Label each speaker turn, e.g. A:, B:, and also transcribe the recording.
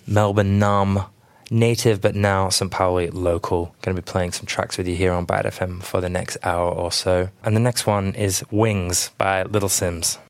A: Melbourne Numb, native but now St. Pauli local. Going to be playing some tracks with you here on Bad FM for the next hour or so. And the next one is Wings by Little Sims.